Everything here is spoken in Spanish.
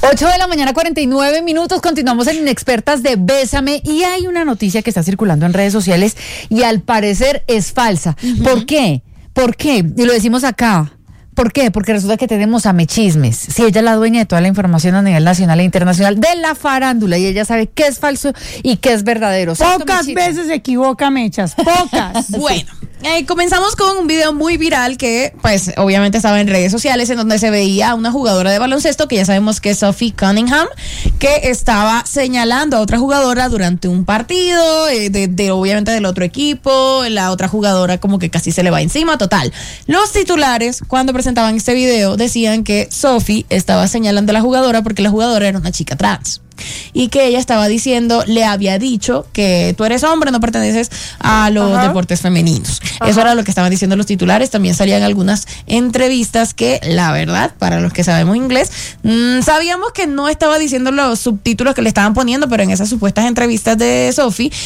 8 de la mañana, 49 minutos. Continuamos en Inexpertas de Bésame. Y hay una noticia que está circulando en redes sociales y al parecer es falsa. ¿Por qué? ¿Por qué? Y lo decimos acá. ¿Por qué? Porque resulta que tenemos a Mechismes. Si ella es la dueña de toda la información a nivel nacional e internacional de la farándula y ella sabe qué es falso y qué es verdadero. Pocas veces se equivoca, Mechas, pocas. Bueno, comenzamos con un video muy viral que, pues, obviamente estaba en redes sociales, en donde se veía a una jugadora de baloncesto, que ya sabemos que es Sophie Cunningham, que estaba señalando a otra jugadora durante un partido, obviamente del otro equipo. La otra jugadora como que casi se le va encima, total. Los titulares, cuando presentaban este video, decían que Sophie estaba señalando a la jugadora porque la jugadora era una chica trans. Y que ella estaba diciendo, le había dicho que tú eres hombre, no perteneces a los deportes femeninos. Eso era lo que estaban diciendo los titulares. También salían algunas entrevistas que, la verdad, para los que sabemos inglés, sabíamos que no estaba diciendo los subtítulos que le estaban poniendo, pero en esas supuestas entrevistas de Sophie,